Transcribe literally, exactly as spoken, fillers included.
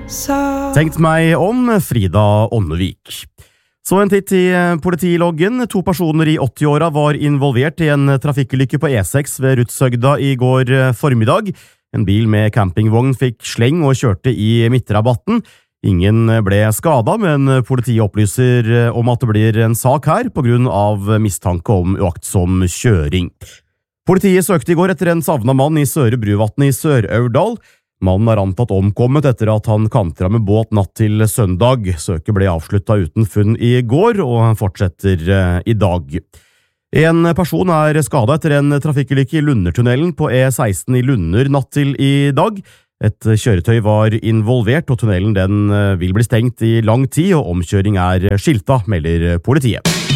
Tenkt meg om, Frida Ånnevik. Så en titt i politiloggen. To personer i åtti-åra var involvert i en trafikkulykke på E seks ved Rudshøgda i går formiddag. En bil med campingvogn fikk sleng og kjørte i midtrabatten. Ingen ble skadet, men politiet opplyser om at det blir en sak her på grunn av mistanke om uaktsom kjøring. Politiet søkte i går etter en savnet mann i Søre Bruvatn i Sør-Aurdal. Mannen er antatt omkommet etter at han kantra med båt natt til søndag. Søket ble avsluttet uten funn i går, og fortsetter i dag. En person er skadet etter en trafikkulykke i Lundertunnelen på E seksten i Lunder natt til i dag. Et kjøretøy var involvert, og tunnelen den vil bli stengt i lang tid, og omkjøring er skilta, melder politiet.